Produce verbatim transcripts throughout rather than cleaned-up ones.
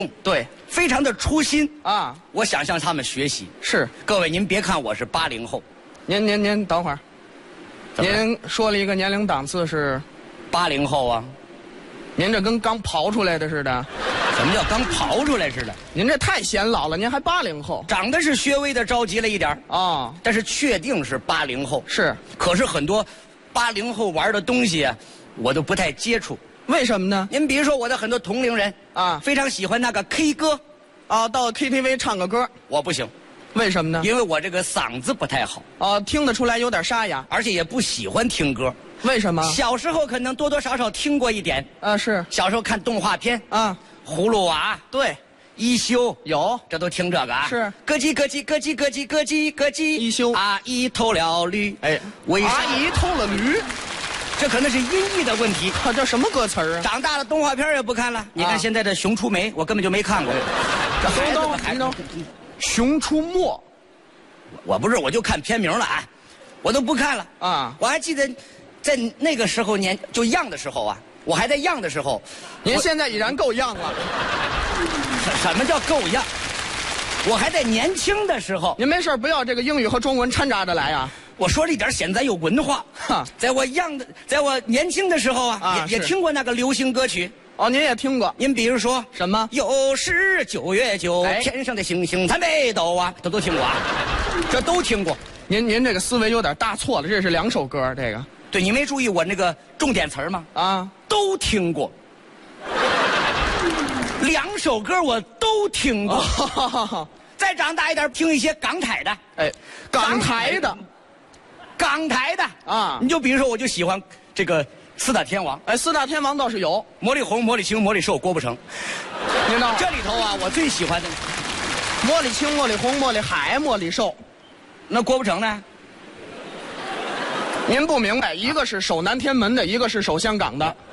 对， 非常的初心啊， 我想向他们学习。 是。 各位，您别看我是八零后， 您您您等会儿，您说了一个年龄档次是八零后啊， 您这跟刚刨出来的似的。 什么叫刚刨出来似的？ 您这太显老了，您还八零后， 长得是稍微的着急了一点啊、 哦， 但是确定是八零后。 是， 可是很多八零后玩的东西啊，我都不太接触。 为什么呢？ 您比如说我的很多同龄人啊， 非常喜欢那个 K 歌， 啊，到 K T V 唱个歌， 我不行。 为什么呢？ 因为我这个嗓子不太好。 哦、啊，听得出来有点沙哑， 而且也不喜欢听歌。 为什么？ 小时候可能多多少少听过一点。 啊，是。 小时候看动画片啊， 葫芦娃， 对， 一休有， 这都听这个啊。 是。 咯叽咯叽咯叽咯叽咯叽咯叽， 一休阿姨偷了驴， 哎， 为啥？ 阿姨偷了驴， 这可能是音译的问题。 他这什么歌词儿啊？ 长大了动画片也不看了。你看现在的《熊出没》，我根本就没看过。这孩子们还能熊出没， 我不是，我就看片名了啊，我都不看了啊。 我还记得，在那个时候年就样的时候啊，我还在样的时候。 您现在已然够样了。 什什么叫够样？我还在年轻的时候。 您没事不要这个英语和中文掺杂着来啊。 我说这点显咱有文化。 哈， 在我样的，在我年轻的时候啊， 啊也也听过那个流行歌曲。 哦，您也听过？ 您比如说什么？ 又是九月九， 哎、 天上的星星参北斗啊，这都听过啊，这都听过。 您您这个思维有点大错了，这是两首歌，这个。 对，你没注意我那个重点词儿吗？ 啊， 都听过。两首歌我都听过。 哦、 再长大一点，听一些港台的。 哎，港台的， 港台的啊， 你就比如说，我就喜欢这个四大天王。 哎，四大天王倒是有， 魔力红、魔力青、魔力寿、郭富城。 您等会儿， 这里头啊，我最喜欢的魔力青、魔力红、魔力海、魔力寿。 那郭富城呢？ 您不明白，一个是守南天门的，一个是守香港的。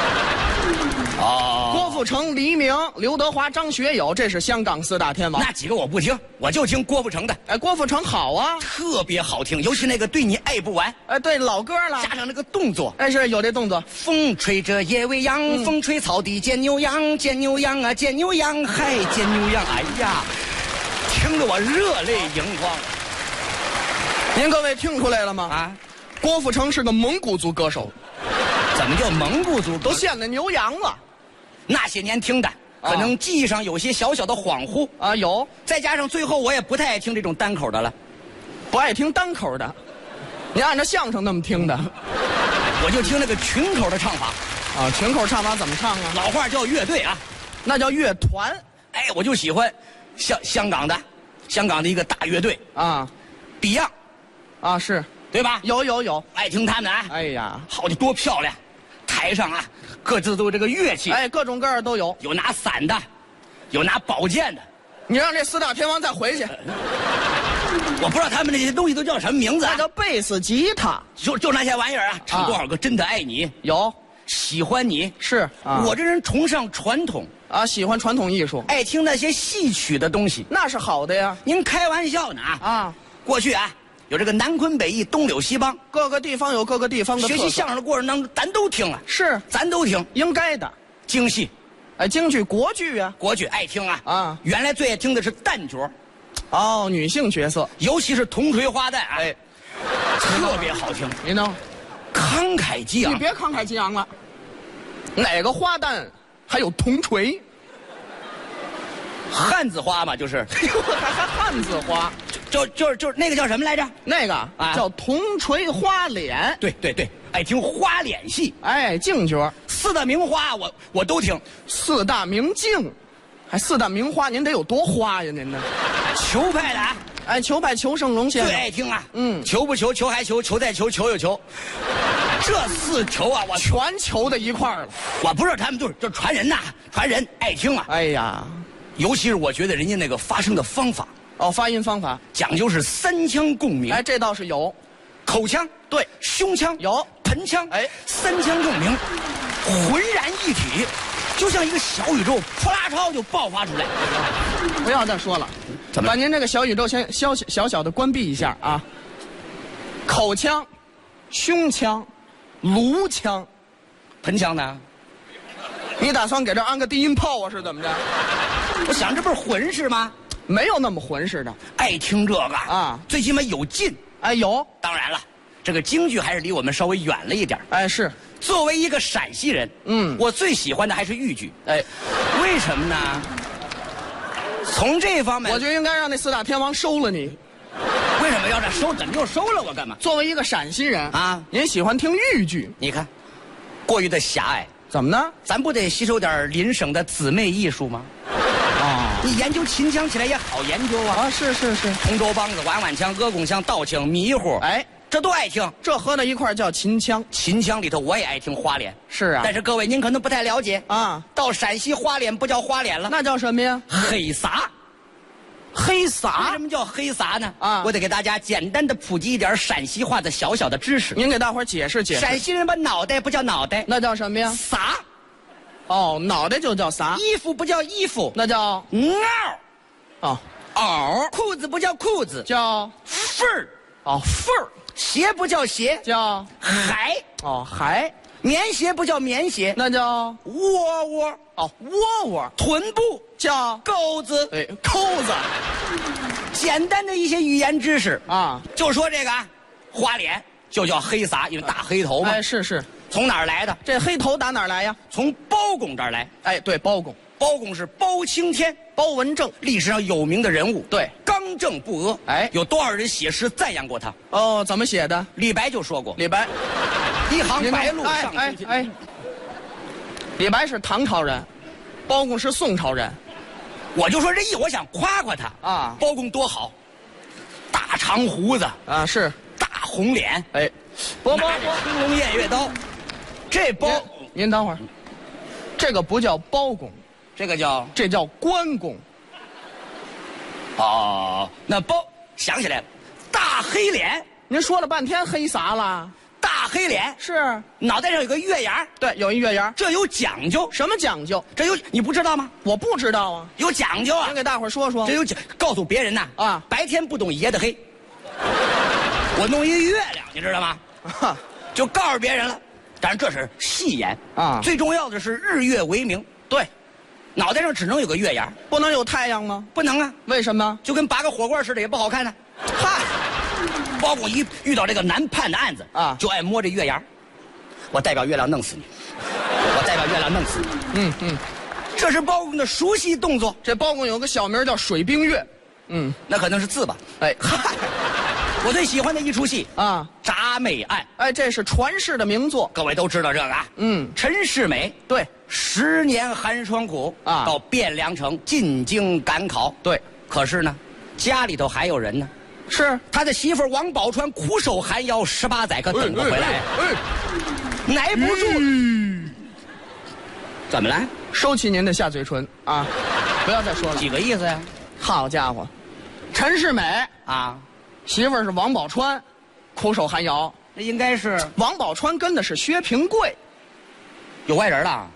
哦， 郭富城、黎明、刘德华、张学友，这是香港四大天王。 那几个我不听，我就听郭富城的。 哎，郭富城好啊， 特别好听，尤其那个对你爱不完。 哎，对，老歌了， 加上那个动作， 哎，是有这动作。 风吹着夜未央，嗯、风吹草低见牛羊，见牛羊啊，见牛羊，嗨，见牛羊，哎呀，听得我热泪盈眶。 您各位听出来了吗？ 啊， 郭富城是个蒙古族歌手。 怎么叫蒙古族？ 都献了牛羊了。 那些年听的，可能记忆上有些小小的恍惚啊，有。 再加上最后我也不太爱听这种单口的了， 不爱听单口的，你按照相声那么听的， 我就听那个群口的唱法。 啊，群口唱法怎么唱啊？ 老话叫乐队啊， 那叫乐团。 哎，我就喜欢香香港的，香港的一个大乐队啊 ，Beyond， 啊是， 对吧？ 有有有， 爱听他们啊。 哎呀， 好的多漂亮，台上啊，各自都有这个乐器， 哎，各种各样都有， 有拿伞的，有拿宝剑的。 你让这四大天王再回去， 我不知道他们那些东西都叫什么名字啊？ 那叫贝斯、吉他， 就就那些玩意儿啊，唱多少个真的爱你， 有喜欢你是。啊、 我这人崇尚传统啊，喜欢传统艺术， 爱听那些戏曲的东西， 那是好的呀。 您开玩笑呢啊？ 啊， 过去啊，有这个南昆北弋、东柳西梆， 各个地方有各个地方的学习相声的过程当中，咱都听啊， 是， 咱都听， 应该的。 京戏， 哎，京剧、国剧啊， 国剧爱听啊啊。 原来最爱听的是旦角， 哦，女性角色， 尤其是铜锤花旦啊， 哎， 特别好听。 您呢？ 慷慨激昂， 你别慷慨激昂了。哪个花旦还有铜锤？ 汉子花嘛，就是， 还还汉子花， 就就就是那个叫什么来着？ 那个啊叫铜锤花脸。 对对对，爱听花脸戏。 哎，净角， 四大名花我我都听。 四大名镜，还四大名花，您得有多花呀？您呢？ 球派的啊， 哎，球派裘盛戎先生最爱听啊。 嗯， 求不求，求还求，求再求，求又求。这四球啊，我全求在一块儿了。 我不是他们，就是就传人呐，传人爱听啊。 哎呀， 尤其是我觉得人家那个发声的方法， 哦，发音方法讲究是三腔共鸣。 哎，这倒是有， 口腔对， 胸腔有， 盆腔哎， 三腔共鸣，浑然一体，就像一个小宇宙，扑啦超就爆发出来。 不要再说了， 怎么把您这个小宇宙先小小小的关闭一下啊？口腔、胸腔、颅腔、 盆腔呢？ 你打算给这安个低音炮啊？是怎么着？ 我想这不是混事吗？ 没有那么混似的。 爱听这个啊， 最起码有劲。 哎，有。 当然了，这个京剧还是离我们稍微远了一点。 哎，是。 作为一个陕西人， 嗯， 我最喜欢的还是豫剧。 哎， 为什么呢？从这方面， 我就应该让那四大天王收了你。 为什么要这收？怎么又收了我干嘛？ 作为一个陕西人啊， 您喜欢听豫剧？ 你看，过于的狭隘。 怎么呢？ 咱不得吸收点邻省的姊妹艺术吗？ 啊， 你研究秦腔起来也好研究啊！ 啊，是是是， 通州梆子、碗碗腔、阿公腔、道腔、迷糊， 哎， 这都爱听。 这合到一块儿叫秦腔。 秦腔里头我也爱听花脸。 是啊， 但是各位您可能不太了解啊， 到陕西花脸不叫花脸了， 那叫什么呀？ 黑撒。 黑撒。 为什么叫黑撒呢？ 啊， 我得给大家简单的普及一点陕西话的小小的知识。 您给大伙儿解释解释。 陕西人把脑袋不叫脑袋， 那叫什么呀？ 撒。 哦，脑袋就叫撒。 衣服不叫衣服， 那叫袄。 哦， 袄。裤子不叫裤子， 叫缝儿。 哦，缝儿。 鞋不叫鞋， 叫鞋。 哦，鞋。 棉鞋不叫棉鞋， 那叫窝窝。 哦，窝窝。 臀部叫钩子。 哎，钩子。 简单的一些语言知识啊， 就说这个啊，花脸就叫黑撒，因为大黑头嘛。 哎，是是。 从哪儿来的？ 这黑头打哪儿来呀？ 从包公这儿来。 哎，对，包公。 包公是包青天、 包文正， 历史上有名的人物。 对， 刚正不阿。 哎， 有多少人写诗赞扬过他？ 哦，怎么写的？ 李白就说过。 李白， 一行白鹭上青天。 哎哎，李白是唐朝人，包公是宋朝人。 我就说这意，我想夸夸他啊。 包公多好，大长胡子啊，是大红脸。 哎，不不不， 青龙偃月刀。这包， 您等会儿，这个不叫包公， 这个叫这叫关公。 哦，那包想起来了，大黑脸。 您说了半天黑撒了， 大黑脸是脑袋上有个月牙。 对，有一月牙， 这有讲究。 什么讲究？ 这有你不知道吗？ 我不知道啊， 有讲究啊！ 您给大伙儿说说。 这有讲，告诉别人呐啊， 白天不懂爷的黑，我弄一个月亮，你知道吗？ 哈， 就告诉别人了。当然这是戏言啊， 最重要的是日月为明。 对， 脑袋上只能有个月牙， 不能有太阳吗？ 不能啊。 为什么？ 就跟拔个火罐似的，也不好看呢。 嗨， 包公一遇到这个难判的案子啊， 就爱摸这月牙。我代表月亮弄死你，我代表月亮弄死你。 嗯嗯， 这是包公的熟悉动作。 这包公有个小名叫水冰月。嗯， 那可能是字吧。 哎， 嗨，我最喜欢的一出戏啊， 《铡美案》。 哎，这是传世的名作， 各位都知道这个啊。 嗯， 陈世美对， 十年寒窗苦啊， 到汴梁城进京赶考。 对， 可是呢，家里头还有人呢。 是他的媳妇王宝钏苦守寒窑十八载，可等不回来， 哎哎哎耐不住。 嗯， 怎么了？ 收起您的下嘴唇啊！不要再说了。 几个意思呀？ 好家伙，陈世美啊， 媳妇儿是王宝钏，苦守寒窑。 那应该是王宝钏跟的是薛平贵， 有外人了。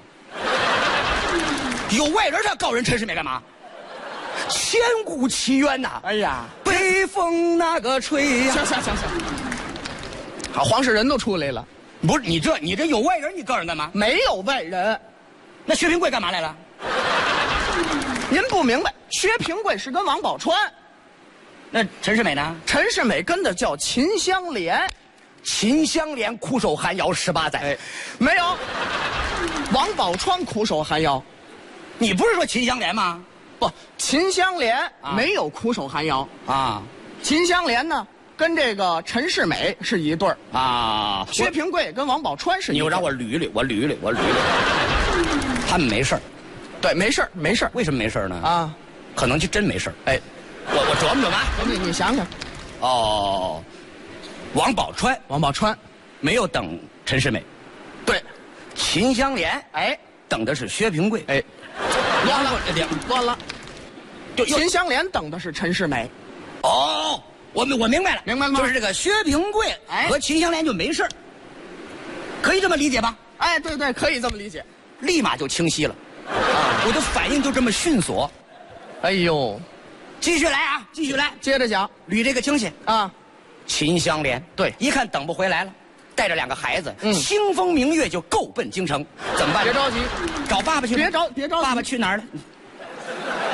有外人，他告人陈世美干嘛？千古奇冤呐！ 哎呀， 北风那个吹呀！ 行行行行，好，黄世仁都出来了。 不是你这你这有外人，你告人干嘛？ 没有外人， 那薛平贵干嘛来了？ 您不明白，薛平贵是跟王宝钏， 那陈世美呢？ 陈世美跟的叫秦香莲。 秦香莲苦守寒窑十八载， 哎，没有，王宝钏苦守寒窑。 你不是说秦香莲吗？ 不，秦香莲啊没有苦守寒窑啊。 秦香莲呢，跟这个陈世美是一对儿啊。 薛平贵跟王宝钏是一对儿。 你又让我捋捋，我捋捋，我捋捋。他们没事儿， 对，没事儿，没事儿。 为什么没事儿呢？ 啊， 可能就真没事儿。 哎， 我我琢磨琢磨啊。 你你想想， 哦，王宝钏， 王宝钏没有等陈世美， 对， 秦香莲， 哎， 等的是薛平贵， 哎，乱了， 两乱了。 就秦香莲等的是陈世美。 哦，我我明白了， 明白了吗？ 就是这个薛平贵和秦香莲就没事儿，可以这么理解吧？ 哎，对对，可以这么理解， 立马就清晰了，啊，我的反应就这么迅速。 哎呦， 继续来啊，继续来， 接着讲， 捋这个清晰啊。 秦香莲对， 一看等不回来了，带着两个孩子， 嗯， 清风明月就够奔京城，怎么办？ 别着急， 找爸爸去。 别着别着急， 爸爸去哪儿了？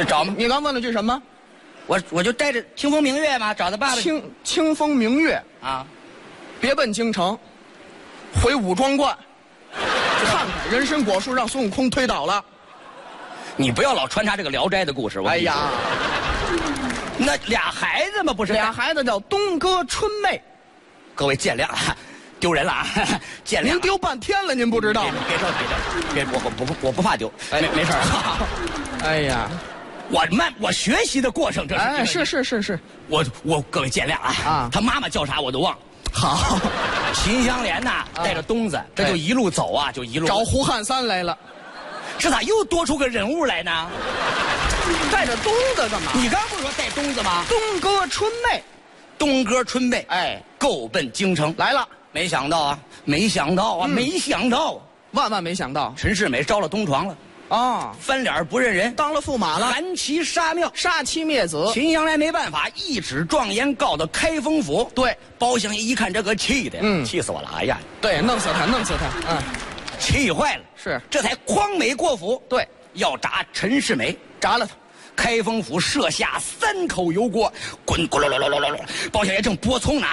这找吗？ 你刚问了句什么？ 我我就带着清风明月嘛，找他爸爸。 清清风明月啊， 别奔京城，回武庄观，看看人参果树让孙悟空推倒了。 你不要老穿插这个《聊斋》的故事。 哎呀， 那俩孩子嘛，不是俩孩子叫东哥春妹。 各位见谅啊，丢人了啊，见谅。 您丢半天了，您不知道？ 别别着急，别着急，别我我不我不怕丢，哎，没没事哎呀， 我慢我学习的过程，这是哎，是是是是， 我我各位见谅啊啊，他妈妈叫啥我都忘了。 好， 秦香莲呐，带着东子，这就一路走啊，就一路找胡汉三来了。 这咋又多出个人物来呢？ 带着东子干嘛？ 你刚不是说带东子吗？ 东哥春妹， 东哥春妹， 哎， 够奔京城来了。 没想到啊，没想到啊，嗯、没想到， 万万没想到， 陈世美招了东床了。 啊， 翻脸不认人， 当了驸马了， 韩琦杀庙， 杀妻灭子。 秦香莲没办法，一纸状言告到开封府。 对， 包相爷一看这个气的，嗯，气死我了！哎呀， 对，弄死他，弄死他，嗯， 气坏了。 是， 这才诓美过府。 对， 要铡陈世美， 铡了他。 开封府设下三口油锅，滚滚噜噜噜噜噜噜。包相爷正剥葱呢，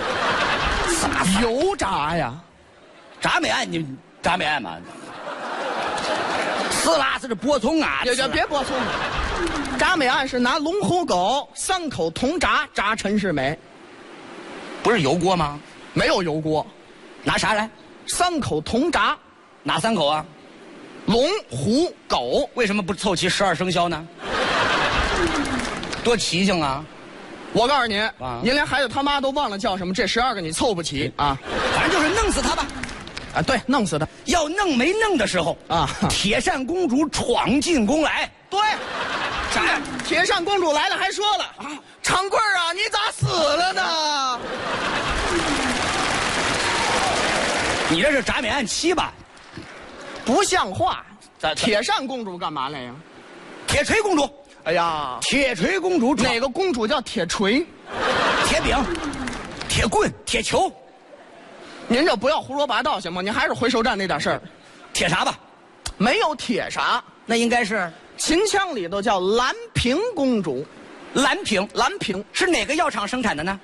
油炸呀， 铡美案你铡美案嘛。撕拉是剥葱啊！ 别别别剥葱了，铡美案是拿龙虎狗三口铜铡铡陈世美， 不是油锅吗？ 没有油锅， 拿啥来？ 三口铜铡， 哪三口啊？ 龙虎狗， 为什么不凑齐十二生肖呢？多齐性啊！ 我告诉您，啊、您连孩子他妈都忘了叫什么，这十二个你凑不齐啊！ 反正就是弄死他吧。 啊，对，弄死他。 要弄没弄的时候啊，铁扇公主闯进宫来。 对，啥呀？铁扇公主来了，还说了啊，长贵儿啊，你咋死了呢？ 你这是铡美案七吧？ 不像话！铁扇公主干嘛来呀？ 铁锤公主。 哎呀， 铁锤公主哪个公主叫铁锤？ 铁饼、铁棍、铁球。 您这不要胡说八道行吗？您还是回收站那点事儿。 铁啥吧？ 没有铁啥， 那应该是秦腔里头叫兰平公主。 兰平， 兰平是哪个药厂生产的呢？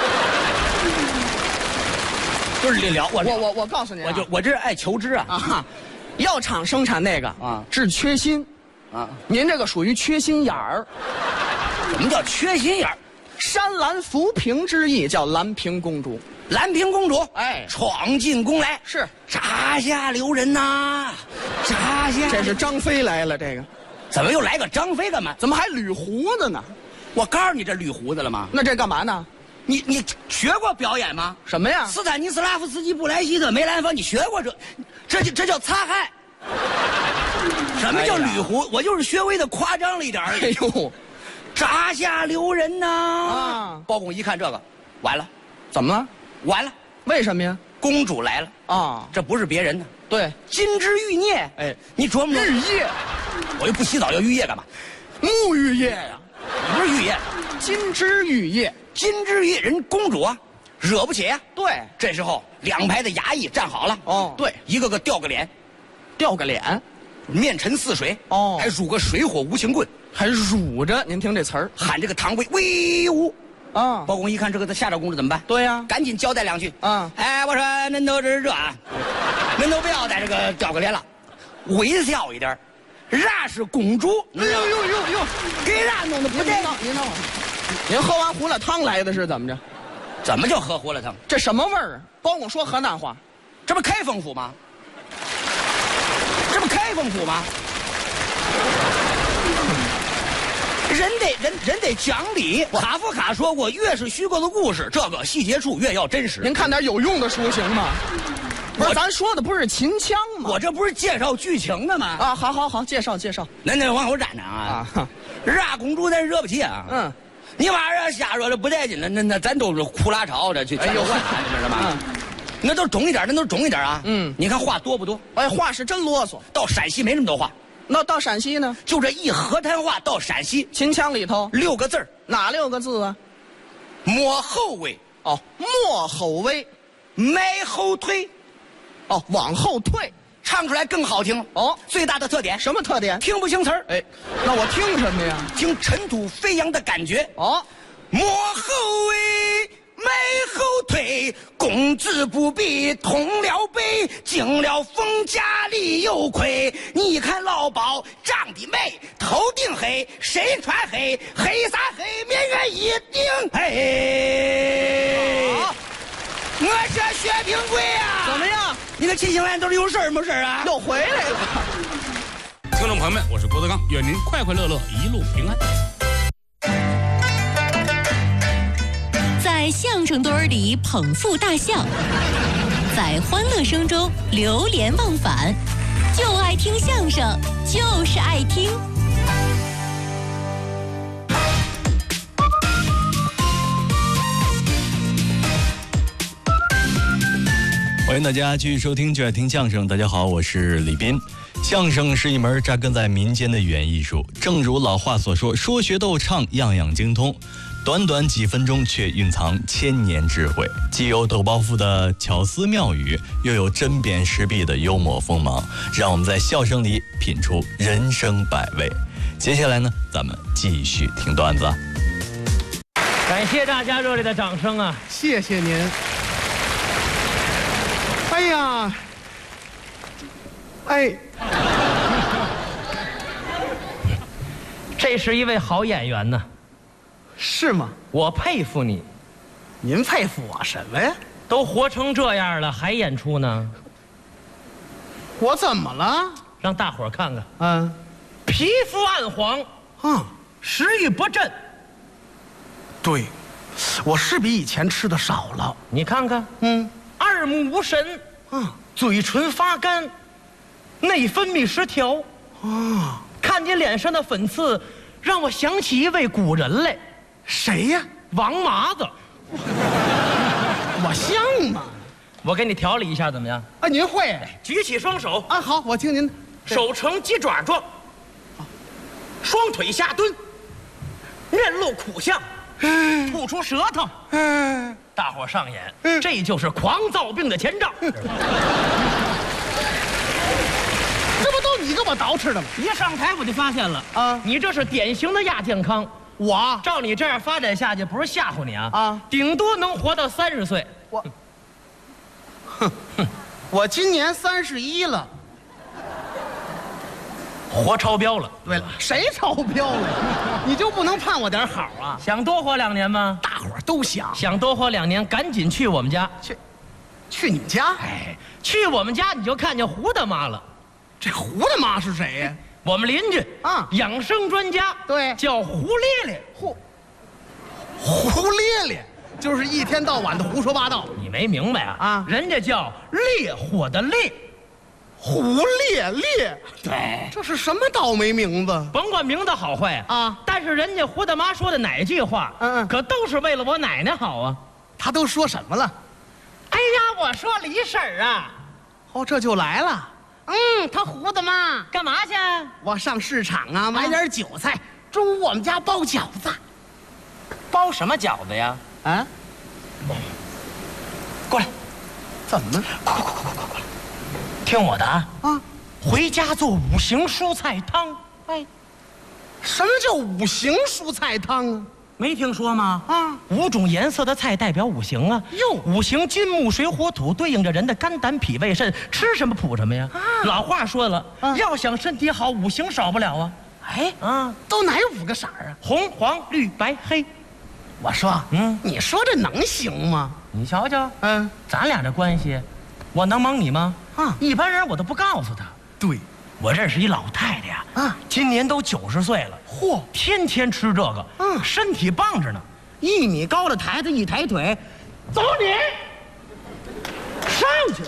就是理疗，我我我我告诉你、啊， 我就我这是爱求知啊啊！药厂生产那个啊，治缺心啊。您这个属于缺心眼儿。 什么叫缺心眼儿？ 山兰浮萍之意叫兰平公主。 兰平公主， 哎， 闯进宫来， 是铡下留人呐，铡下。 这是张飞来了，这个， 怎么又来个张飞干嘛？ 怎么还捋胡子呢？ 我告诉你，这捋胡子了吗？ 那这干嘛呢？ 你你学过表演吗？ 什么呀？ 斯坦尼斯拉夫斯基、布莱希特、梅兰芳，你学过这？这这叫擦汗。什么叫捋胡？哎、我就是稍微的夸张了一点而已。 哎呦， 铡下留人呐！ 啊， 包公一看这个，完了， 怎么了？ 完了， 为什么呀？ 公主来了啊！这不是别人的， 对， 金枝玉孽。哎，你琢磨琢磨。 玉液， 我又不洗澡要玉液干嘛？ 沐浴液呀、啊， 你不是玉液， 金枝玉液， 金枝玉液，人公主啊，惹不起呀、啊。 对， 这时候两排的衙役站好了。 哦，对， 一个个掉个脸， 掉个脸， 面沉似水。 哦， 还拄个水火无情棍， 还辱着。您听这词儿， 喊这个唐贵威武。 啊！ 包公一看这个，他夏赵公主怎么办？ 对呀、啊， 赶紧交代两句。 啊， 哎，我说恁都是这啊，恁都不要在这个掉个脸了，微笑一点。那是公主， 哎呦呦呦呦， 给那弄得不对。 您等会儿，您喝完胡辣汤来的是怎么着？ 怎么叫喝胡辣汤？ 这什么味儿啊？包公说河南话， 这不开封府吗？这不开封府吗？人得人人得讲理。卡夫卡说过，越是虚构的故事，这个细节处越要真实。 您看点有用的书行吗？不是，咱说的不是秦腔吗？ 我这不是介绍剧情的吗？ 啊，好好好，介绍介绍。 恁得往后站着啊！啊，让公主咱惹不起啊！嗯，你把这瞎说的不带劲了，那那咱都是苦拉炒的去。哎呦，你知道吗？嗯，那都重一点，那都重一点啊！嗯，你看话多不多？ 哎，话是真啰嗦。 到陕西没那么多话。 那到陕西呢？ 就这一河滩话到陕西秦腔里头六个字儿， 哪六个字啊？ 抹后尾哦，莫后尾， 迈后退， 哦，往后退， 唱出来更好听。哦，最大的特点什么特点？ 听不清词儿。 哎，那我听什么呀？ 听尘土飞扬的感觉。 哦， 莫后畏，没后退，公子不必通了背，进了封家里有亏。你看老鸨长得美，头顶黑，谁穿黑？黑啥黑？面愿一定黑。好，我这薛平贵啊， 怎么样？ 你个七星烂豆有事儿没事儿啊？ 又回来了。 听众朋友们，我是郭德纲，愿您快快乐乐，一路平安。 在相声堆儿里捧腹大笑，在欢乐声中流连忘返，就爱听相声，就是爱听。 欢迎大家继续收听就爱听相声。大家好，我是李斌。相声是一门扎根在民间的语言艺术，正如老话所说，说学逗唱样样精通。短短几分钟却蕴藏千年智慧，既有抖包袱的巧思妙语，又有针砭时弊的幽默锋芒，让我们在笑声里品出人生百味。接下来呢，咱们继续听段子。 感谢大家热烈的掌声啊！ 谢谢您。哎呀，哎， 这是一位好演员呢。 是吗？ 我佩服你。 您佩服我什么呀？ 都活成这样了，还演出呢？ 我怎么了？ 让大伙儿看看。 嗯， 皮肤暗黄， 啊， 食欲不振。 对，我是比以前吃的少了。 你看看， 嗯， 二目无神， 啊， 嘴唇发干，内分泌失调。 啊， 看你脸上的粉刺，让我想起一位古人来。 谁呀？ 王麻子。 我像吗？ 我给你调理一下，怎么样？ 啊，您会？ 举起双手啊，好，我听您。 手呈鸡爪状，双腿下蹲，面露苦相，吐出舌头。 嗯， 大伙上眼，这就是狂躁病的前兆。 这不都你给我捯饬的吗？ 一上台我就发现了啊，你这是典型的亚健康。 我照你这样发展下去，不是吓唬你啊啊， 顶多能活到三十岁。 我，哼哼，我今年三十一了， 活超标了。 对了，谁超标了？你就不能盼我点好啊？ 想多活两年吗？ 大伙儿都想。 想多活两年，赶紧去我们家。 去，去你们家？ 哎，去我们家你就看见胡大妈了。 这胡大妈是谁呀？ 我们邻居啊， 养生专家， 对， 叫胡咧咧。 胡胡咧咧，就是一天到晚的胡说八道。 你没明白啊？ 啊， 人家叫烈火的烈， 胡咧咧。 对， 这是什么倒霉名字？ 甭管名字好坏啊， 但是人家胡大妈说的哪句话， 嗯嗯， 可都是为了我奶奶好啊。 他都说什么了？ 哎呀，我说李婶儿啊， 哦，这就来了。 嗯，他胡大妈干嘛去？ 我上市场啊，买点韭菜。中午我们家包饺子。 包什么饺子呀？ 啊？ 过来。 怎么了？ 快快快快快快！听我的啊！ 啊， 回家做五行蔬菜汤。哎， 什么叫五行蔬菜汤啊？ 没听说吗？ 啊， 五种颜色的菜代表五行啊。 哟， 五行金木水火土对应着人的肝胆脾胃肾，吃什么补什么呀。啊，老话说了，啊，要想身体好，五行少不了啊。 哎，啊，都哪五个色儿啊？ 红、黄、绿、白、黑。 我说， 嗯， 你说这能行吗？ 你瞧瞧， 嗯， 咱俩这关系，我能蒙你吗？ 啊， 一般人我都不告诉他。 对， 我认识一老太太呀， 啊， 今年都九十岁了， 嚯， 天天吃这个， 嗯， 身体棒着呢。 一米高的台子一抬腿，走你，上去。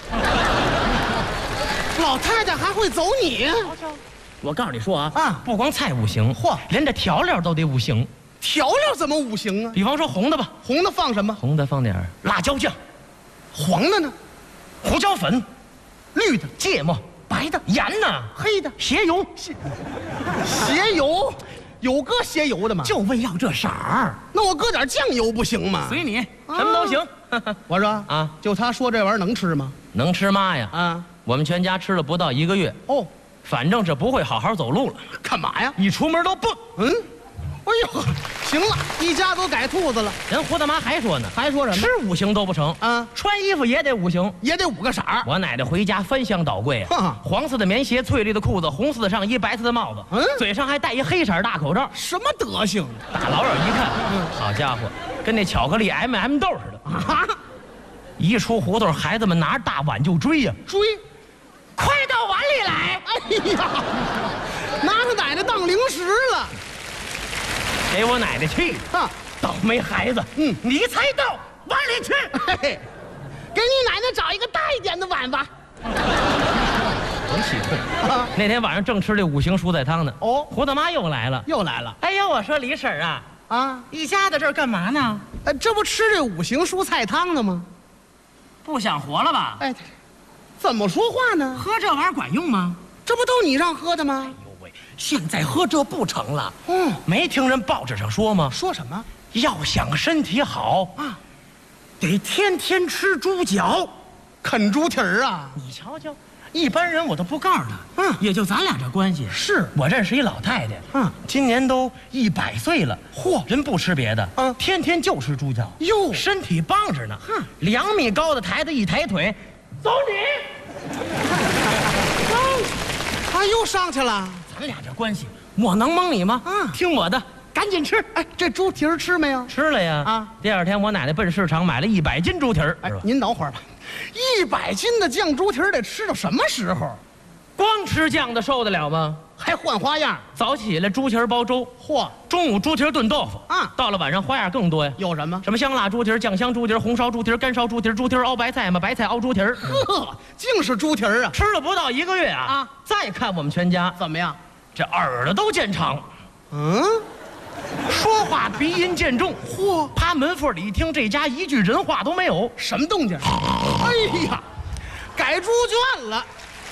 老太太还会走你？ 我告诉你说啊， 啊， 不光菜五行，嚯，连这调料都得五行。 调料怎么五行啊？ 比方说红的吧， 红的放什么？ 红的放点辣椒酱， 黄的呢？ 胡椒粉， 绿的芥末， 白的盐呢？ 黑的鞋油， 鞋油，有搁鞋油的吗？ 就为要这色儿。 那我搁点酱油不行吗？ 随你，什么都行。 我说啊， 就他说这玩意儿能吃吗？ 能吃嘛呀？ 啊， 我们全家吃了不到一个月。 哦， 反正是不会好好走路了， 干嘛呀？ 一出门都蹦。 嗯，哎呦，行了，一家都改兔子了。 人胡大妈还说呢， 还说什么？ 吃五行都不成啊， 穿衣服也得五行， 也得五个色儿。 我奶奶回家翻箱倒柜啊，黄色的棉鞋，翠绿的裤子，红色的上衣，白色的帽子，嗯，嘴上还戴一黑色大口罩。 什么德行？ 大老远一看，嗯，好家伙，跟那巧克力 M M 豆似的啊！一出胡同，孩子们拿着大碗就追呀， 追， 快到碗里来！ 哎呀，拿他奶奶当零食了， 给我奶奶气啊！倒霉孩子，嗯，你才到碗里去！ 嘿嘿，给你奶奶找一个大一点的碗吧。 真气痛！啊、那天晚上正吃这五行蔬菜汤呢，哦，胡大妈又来了， 又来了。 哎呦，我说李婶啊，啊，一家子这儿干嘛呢？ 哎，这不吃这五行蔬菜汤呢吗？ 不想活了吧？ 哎，怎么说话呢？ 喝这玩意儿管用吗？ 这不都你让喝的吗？ 哎呦喂，现在喝这不成了。嗯，没听人报纸上说吗？ 说什么？ 要想身体好啊，得天天吃猪脚， 啃猪蹄儿啊！ 你瞧瞧，一般人我都不告诉他。嗯，也就咱俩这关系。 是我认识一老太太，嗯，今年都一百岁了。嚯，人不吃别的，嗯，天天就吃猪脚，哟，身体棒着呢。哼，两米高的台子一抬腿，走你！ 他又上去了。 咱俩这关系，我能蒙你吗？啊，听我的。赶紧吃！ 哎，这猪蹄儿吃没有？ 吃了呀！啊，第二天我奶奶奔市场买了一百斤猪蹄儿。 哎，您等会儿吧，一百斤的酱猪蹄儿得吃到什么时候？ 光吃酱的受得了吗？ 还换花样。 早起来猪蹄儿煲粥，嚯！中午猪蹄儿炖豆腐，啊，到了晚上花样更多呀。 有什么？ 什么香辣猪蹄儿、酱香猪蹄儿、红烧猪蹄儿、干烧猪蹄儿、猪蹄儿熬白菜嘛，白菜熬猪蹄儿。 呵，净是猪蹄儿啊！ 吃了不到一个月啊！啊，再看我们全家怎么样？ 这耳朵都见长。 嗯。 说话鼻音渐重，嚯！趴门缝里一听，这家一句人话都没有， 什么动静？哎呀，改猪圈了！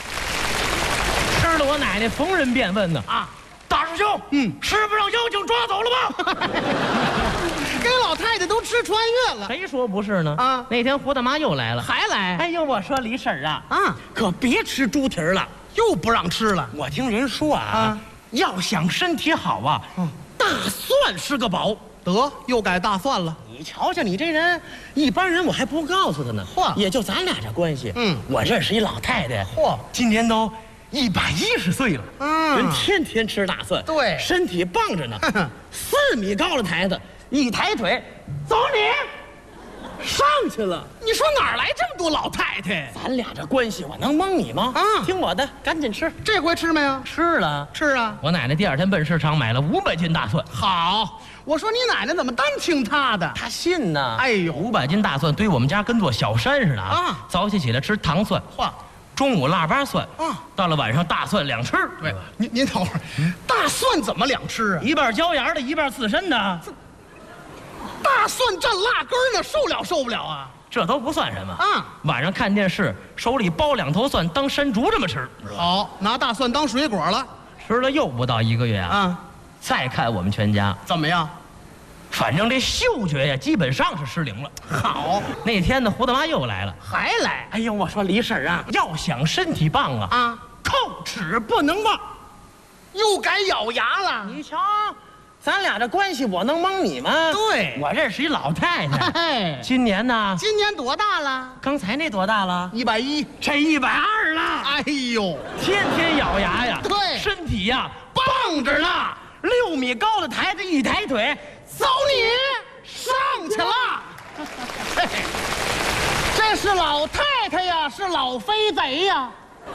吃了我奶奶逢人便问呢啊！大师兄，嗯，是不是让妖精抓走了吗？ 给老太太都吃穿越了， 谁说不是呢？啊，那天胡大妈又来了， 还来？ 哎呦，我说李婶啊，啊，可别吃猪蹄儿了， 又不让吃了。 我听人说啊，啊要想身体好啊，嗯。大蒜是个宝， 得又改大蒜了。 你瞧瞧你这人，一般人我还不告诉他呢。嚯，也就咱俩这关系。嗯，我认识一老太太，嚯，今年都一百一十岁了。嗯，人天天吃大蒜， 对， 身体棒着呢。四米高的台子，一抬腿，走你，上去了。 你说哪儿来这么多老太太？ 咱俩这关系，我能蒙你吗？啊，听我的，赶紧吃。 这回吃没有？ 吃了， 吃啊。 我奶奶第二天奔市场买了五百斤大蒜。 好，我说你奶奶怎么单听她的？ 她信呢。 哎呦， 五百斤大蒜堆我们家跟座小山似的啊！啊早起起来吃糖蒜，嚯，中午腊八蒜，啊，到了晚上大蒜两吃。 对，您您等会儿，大蒜怎么两吃啊？ 一半椒盐的，一半刺身的。 大蒜蘸辣根呢，受了受不了啊？ 这都不算什么啊！晚上看电视，手里剥两头蒜当山竹这么吃。 好，拿大蒜当水果了， 吃了又不到一个月啊！啊，再看我们全家怎么样？ 反正这嗅觉呀，基本上是失灵了。 好， 那天呢，胡大妈又来了， 还来。 哎呦，我说李婶啊，要想身体棒啊，啊，叩齿不能忘， 又改咬牙了。 你瞧。咱俩这关系，我能蒙你吗？ 对， 我认识一老太太，嘿今年呢？ 今年多大了？ 刚才那多大了？ 一百一， 这一百二了。 哎呦， 天天咬牙呀， 对， 身体呀棒着呢。六米高的台子一抬腿， 走你上去了。嘿嘿，这是老太太呀，是老飞贼呀。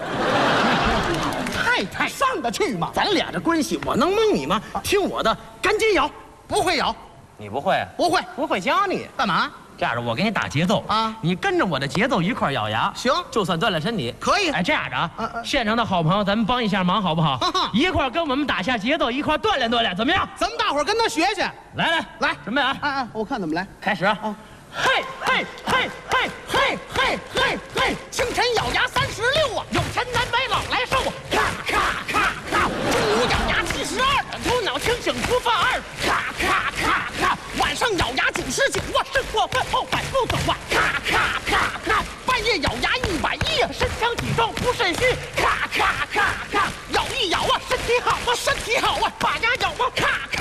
太太上得去吗？ 咱俩这关系，我能蒙你吗？听我的，赶紧咬。 不会咬， 你不会？ 不会， 不会教你干嘛？ 这样着，我给你打节奏啊，你跟着我的节奏一块咬牙。 行， 就算锻炼身体， 可以。 哎，这样着啊，现场的好朋友，咱们帮一下忙好不好？一块跟我们打下节奏，一块锻炼锻炼，怎么样？ 咱们大伙儿跟他学学。 来来来， 准备啊！ 哎哎，我看怎么来。 开始啊！嘿嘿嘿嘿嘿嘿嘿嘿， 清晨咬牙三十六啊， 有钱难买老来瘦啊！咔咔咔咔， 中午咬牙七十二， 头脑清醒不犯二。 咔咔咔咔，晚上咬牙九十九啊， 生活饭后百步走啊！ 咔咔咔咔，半夜咬牙一百一啊， 身强体壮不肾虚，咔咔咔咔，咬一咬啊，身体好啊，身体好啊，